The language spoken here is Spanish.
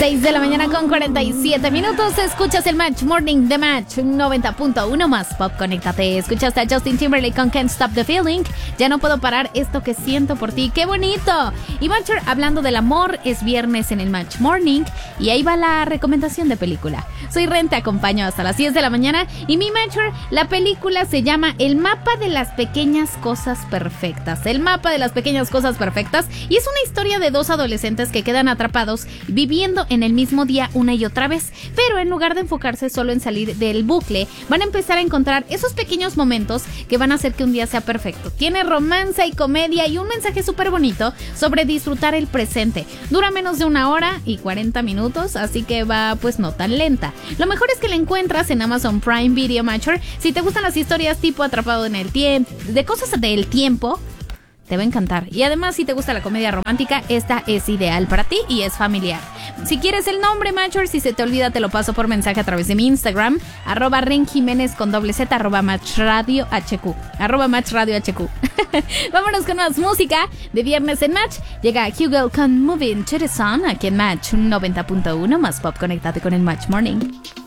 6 de la mañana con 47 minutos. Escuchas el Match Morning de Match 90.1 más Pop. Conéctate. Escuchaste a Justin Timberlake con Can't Stop the Feeling. Ya no puedo parar esto que siento por ti. ¡Qué bonito! Y Matcher, hablando del amor, es viernes en el Match Morning. Y ahí va la recomendación de película. Soy Ren, te acompaño hasta las 10 de la mañana. Y mi Matcher, la película se llama El mapa de las pequeñas cosas perfectas. El mapa de las pequeñas cosas perfectas. Y es una historia de dos adolescentes que quedan atrapados viviendo en el mismo día una y otra vez, pero en lugar de enfocarse solo en salir del bucle, van a empezar a encontrar esos pequeños momentos que van a hacer que un día sea perfecto. Tiene romance y comedia y un mensaje súper bonito sobre disfrutar el presente. Dura menos de 1 hora y 40 minutos, así que va pues no tan lenta. Lo mejor es que la encuentras en Amazon Prime Video Matcher. Si te gustan las historias tipo Atrapado en el tiempo, de cosas del tiempo, te va a encantar. Y además, si te gusta la comedia romántica, esta es ideal para ti y es familiar. Si quieres el nombre, Matcher, si se te olvida, te lo paso por mensaje a través de mi Instagram, @renjiménez con doble Z, @matchradiohq, @matchradiohq. Vámonos con más música de viernes en Match. Llega Hugo con Moving to the Sun aquí en Match 90.1 más Pop. Conéctate con el Match Morning.